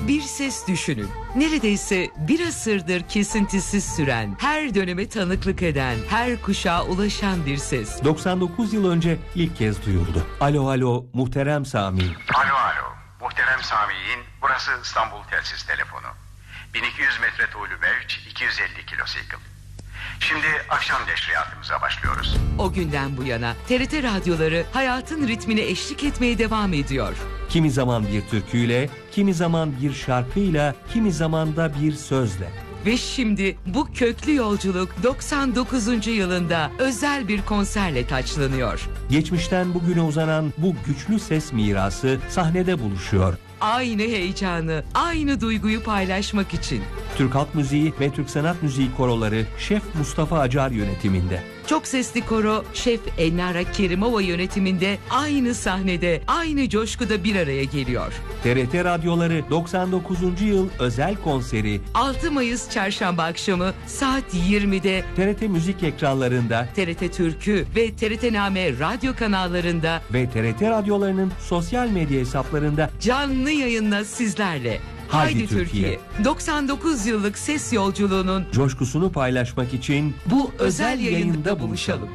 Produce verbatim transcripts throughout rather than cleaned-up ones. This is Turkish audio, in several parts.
Bir ses düşünün. Neredeyse bir asırdır kesintisiz süren, her döneme tanıklık eden, her kuşağa ulaşan bir ses. doksan dokuz yıl önce ilk kez duyuldu. Alo alo muhterem Sami. Alo alo muhterem Sami'in, burası İstanbul telsiz telefonu. bin iki yüz metre tuğlu mevç, iki yüz elli kilosikl. Şimdi akşam neşriyatımıza başlıyoruz. O günden bu yana T R T radyoları hayatın ritmine eşlik etmeye devam ediyor. Kimi zaman bir türküyle, kimi zaman bir şarkıyla, kimi zaman da bir sözle. Ve şimdi bu köklü yolculuk doksan dokuzuncu yılında özel bir konserle taçlanıyor. Geçmişten bugüne uzanan bu güçlü ses mirası sahnede buluşuyor. Aynı heyecanı, aynı duyguyu paylaşmak için. Türk Halk Müziği ve Türk Sanat Müziği koroları Şef Mustafa Acar yönetiminde. Çok sesli koro Şef Elnara Kerimova yönetiminde aynı sahnede, aynı coşkuda bir araya geliyor. T R T radyoları doksan dokuzuncu yıl özel konseri altı Mayıs Çarşamba akşamı saat yirmide T R T Müzik ekranlarında, T R T Türkü ve T R T Name radyo kanallarında ve T R T radyolarının sosyal medya hesaplarında canlı yayınla sizlerle. Haydi, Haydi Türkiye. Türkiye. doksan dokuz yıllık ses yolculuğunun coşkusunu paylaşmak için bu özel yayında buluşalım.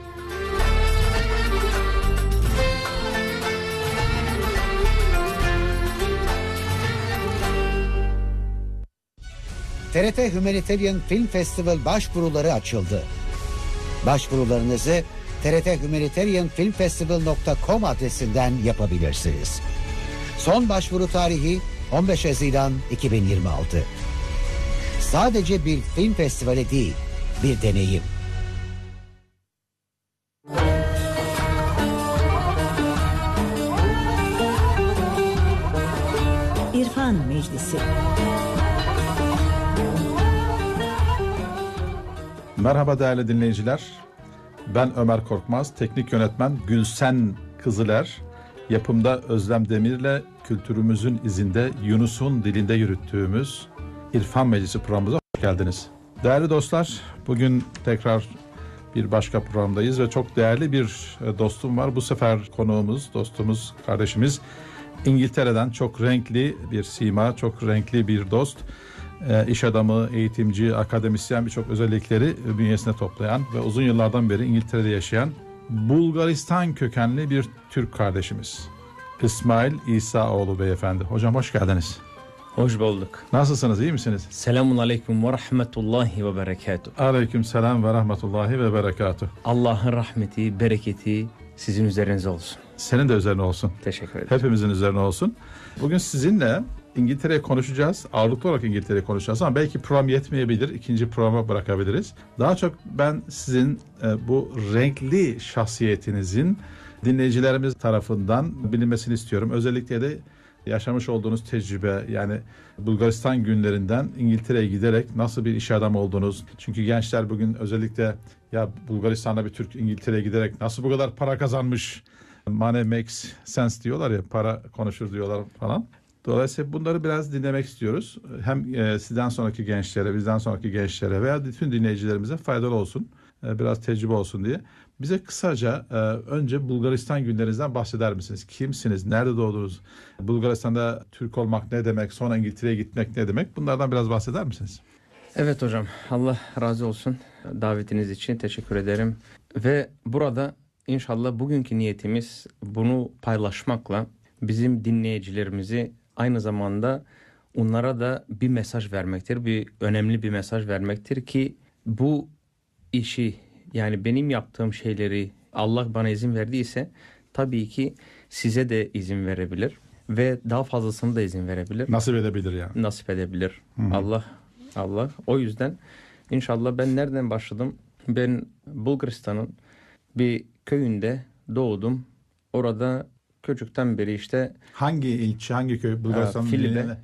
T R T Humanitarian Film Festival başvuruları açıldı. Başvurularınızı t r t humanitarian film festival nokta com adresinden yapabilirsiniz. Son başvuru tarihi on beş Haziran iki bin yirmi altı. Sadece bir film festivali değil, bir deneyim. İrfan Meclisi. Merhaba değerli dinleyiciler. Ben Ömer Korkmaz, teknik yönetmen Gülsen Kızıler, yapımda Özlem Demir'le kültürümüzün izinde Yunus'un dilinde yürüttüğümüz İrfan Meclisi programımıza hoş geldiniz. Değerli dostlar, bugün tekrar bir başka programdayız ve çok değerli bir dostum var. Bu sefer konuğumuz, dostumuz, kardeşimiz İngiltere'den çok renkli bir sima, çok renkli bir dost. E, iş adamı, eğitimci, akademisyen, birçok özellikleri bünyesine toplayan ve uzun yıllardan beri İngiltere'de yaşayan Bulgaristan kökenli bir Türk kardeşimiz. İsmail İsaoğlu beyefendi. Hocam hoş geldiniz. Hoş bulduk. Nasılsınız, iyi misiniz? Selamun aleyküm ve rahmetullahi ve berekatuhu. Aleyküm selam ve rahmetullahi ve berekatuhu. Allah'ın rahmeti, bereketi sizin üzerinize olsun. Senin de üzerine olsun. Teşekkür ederim. Hepimizin üzerine olsun. Bugün sizinle İngiltere'ye konuşacağız. Ağırlıklı olarak İngiltere'ye konuşacağız ama belki program yetmeyebilir. İkinci programa bırakabiliriz. Daha çok ben sizin e, bu renkli şahsiyetinizin dinleyicilerimiz tarafından bilinmesini istiyorum. Özellikle de yaşamış olduğunuz tecrübe, yani Bulgaristan günlerinden İngiltere'ye giderek nasıl bir iş adamı oldunuz? Çünkü gençler bugün özellikle ya Bulgaristan'da bir Türk İngiltere'ye giderek nasıl bu kadar para kazanmış? Money makes sense diyorlar ya, para konuşur diyorlar falan. Dolayısıyla bunları biraz dinlemek istiyoruz. Hem e, sizden sonraki gençlere, bizden sonraki gençlere veya bütün dinleyicilerimize faydalı olsun. E, biraz tecrübe olsun diye. Bize kısaca e, önce Bulgaristan günlerinizden bahseder misiniz? Kimsiniz? Nerede doğdunuz? Bulgaristan'da Türk olmak ne demek? Sonra İngiltere'ye gitmek ne demek? Bunlardan biraz bahseder misiniz? Evet hocam, Allah razı olsun. Davetiniz için teşekkür ederim. Ve burada inşallah bugünkü niyetimiz bunu paylaşmakla bizim dinleyicilerimizi aynı zamanda onlara da bir mesaj vermektir. Bir önemli bir mesaj vermektir ki bu işi, yani benim yaptığım şeyleri Allah bana izin verdiyse tabii ki size de izin verebilir ve daha fazlasını da izin verebilir. Nasip edebilir yani. Nasip edebilir. Hı-hı. Allah Allah. O yüzden inşallah ben nereden başladım? Ben Bulgaristan'ın bir köyünde doğdum. Orada küçükten beri işte hangi ilçe, hangi köy Bulgaristan'ın? Filibe.